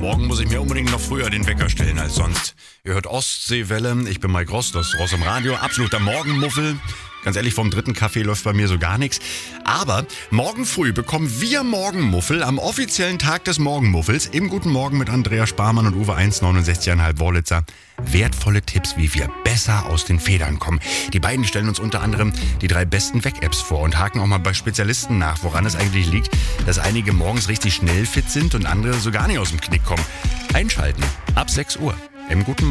Morgen muss ich mir unbedingt noch früher den Wecker stellen als sonst. Ihr hört Ostseewelle, ich bin Mike Ross, das ist Ross im Radio, absoluter Morgenmuffel. Ganz ehrlich, vom dritten Kaffee läuft bei mir so gar nichts. Aber morgen früh bekommen wir Morgenmuffel am offiziellen Tag des Morgenmuffels im Guten Morgen mit Andrea Sparmann und Uwe 1,69,5 Wollitzer wertvolle Tipps, wie wir besser aus den Federn kommen. Die beiden stellen uns unter anderem die 3 besten Weck-Apps vor und haken auch mal bei Spezialisten nach, woran es eigentlich liegt, dass einige morgens richtig schnell fit sind und andere so gar nicht aus dem Knick kommen. Einschalten ab 6 Uhr im Guten Morgen.